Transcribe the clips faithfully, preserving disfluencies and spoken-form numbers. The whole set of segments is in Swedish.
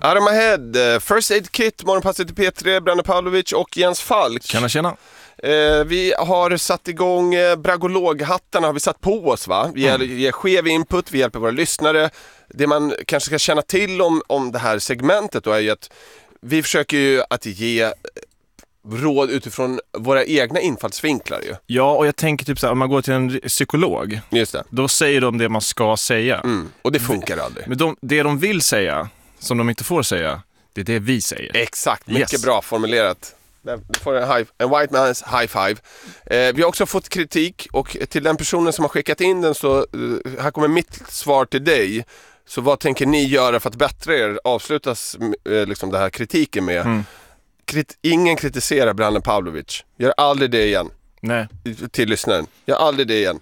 Aram Ahead, First Aid Kit, Morgonpasset i P tre, Branne Pavlovic och Jens Falk. Tjena, tjena. Eh, vi har satt igång eh, bragologhattarna har vi satt på oss, va? Vi mm. ger skev input, vi hjälper våra lyssnare. Det man kanske ska känna till om, om det här segmentet då är ju att vi försöker ju att ge råd utifrån våra egna infallsvinklar ju. Ja, och jag tänker typ så här, om man går till en psykolog, just det. Då säger de det man ska säga. Mm. Och det funkar aldrig. Men de, det de vill säga, som de inte får säga, det är det vi säger. Exakt, mycket yes. Bra formulerat. Du får en, high, en white man's high five. Eh, vi har också fått kritik, och till den personen som har skickat in den så uh, här kommer mitt svar till dig. Så vad tänker ni göra för att bättre er avslutas uh, liksom det här kritiken med? Mm. Krit- ingen kritiserar Branne Pavlovic. Gör aldrig det igen. Nej. Till lyssnaren. Gör aldrig det igen.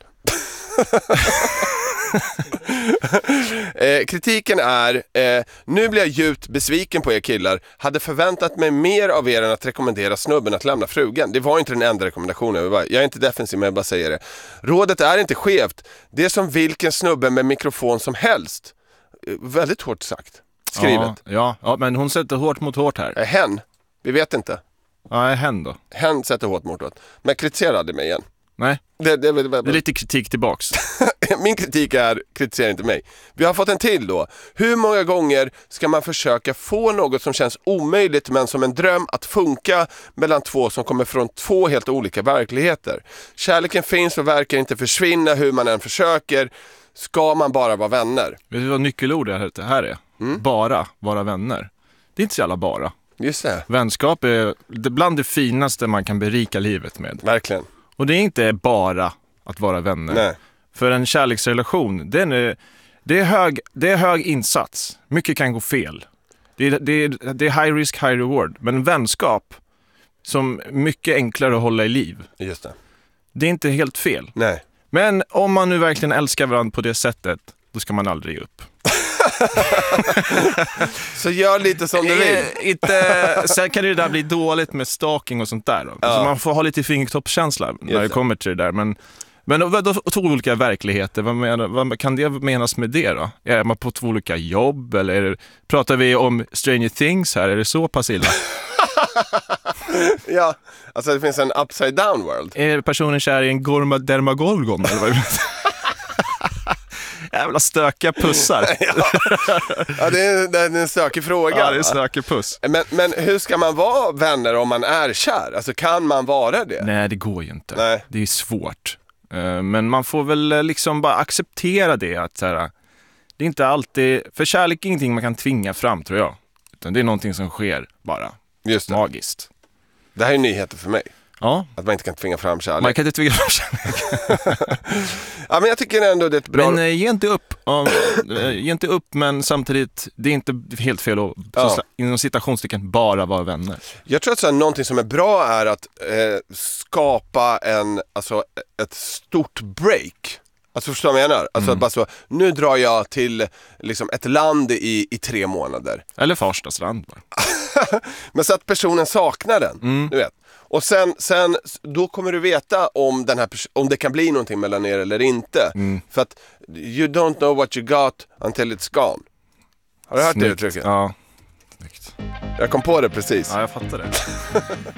eh, kritiken är eh, nu blir jag djupt besviken på er killar. Hade förväntat mig mer av er än att rekommendera snubben att lämna frugan. Det var inte den enda rekommendationen. Jag, bara, jag är inte defensiv, men jag bara säger det. Rådet är inte skevt. Det är som vilken snubbe med mikrofon som helst. eh, Väldigt hårt sagt. Skrivet. Ja, ja, ja, men hon sätter hårt mot hårt här. eh, Hen, vi vet inte. Ja, hen då. Hen sätter hårt mot hårt. Men kritiserar aldrig mig igen. Nej, det, det, det, det, det är lite kritik tillbaks. Min kritik är, kritisera inte mig. Vi har fått en till då. Hur många gånger ska man försöka få något som känns omöjligt men som en dröm att funka mellan två som kommer från två helt olika verkligheter? Kärleken finns och verkar inte försvinna hur man än försöker. Ska man bara vara vänner? Vet du vad nyckelord det här är? Mm? Bara vara vänner. Det är inte så jävla bara. Just det. Vänskap är bland det finaste man kan berika livet med. Verkligen. Och det är inte bara att vara vänner. Nej. För en kärleksrelation, den är, det, är hög, det är hög insats. Mycket kan gå fel. Det är, det är, det är high risk, high reward. Men vänskap, som mycket enklare att hålla i liv. Just det. Det är inte helt fel. Nej. Men om man nu verkligen älskar varandra på det sättet, då ska man aldrig ge upp. Så gör lite som du vill. Inte, sen kan det där bli dåligt med stalking och sånt där. Då. Ja. Så man får ha lite fingertoppskänsla när Just det kommer till det där. Men, men då, då, två olika verkligheter, vad, menar, vad kan det menas med det då? Är man på två olika jobb? Eller är det, pratar vi om Stranger Things här? Är det så pass illa? Ja, alltså det finns en upside down world. Är personen kär i en Gorma Dermagolgon? Eller vad? Jävla stökiga pussar. Ja, ja det, är, det är en stökig fråga. Ja, det är en stökig puss. Men, men hur ska man vara vänner om man är kär? Alltså kan man vara det? Nej, det går ju inte. Nej. Det är svårt. Men man får väl liksom bara acceptera det. Att så här, det är inte alltid... För kärlek är ingenting man kan tvinga fram, tror jag. Utan det är någonting som sker bara. Just det. Magiskt. Det här är nyheter för mig. Ja. Att man inte kan tvinga fram kärlek. Man kan inte tvinga fram kärlek. Ja, men jag tycker ändå det är ett bra... Men äh, ge inte upp. Um, äh, ge inte upp, men samtidigt, det är inte helt fel att ja. inom citationstecken bara vara vänner. Jag tror att så här, någonting som är bra är att eh, skapa en, alltså, ett stort break. Alltså förstår vad jag menar? Alltså mm. bara så, nu drar jag till liksom, ett land i, i tre månader. Eller Farsta strand. Men så att personen saknar den, mm. du vet. Och sen, sen, då kommer du veta om, den här pers- om det kan bli någonting mellan er eller inte. Mm. För att you don't know what you got until it's gone. Har du hört Snyggt. Det uttrycket? Ja. Snyggt. Jag kom på det precis. Ja, jag fattar det.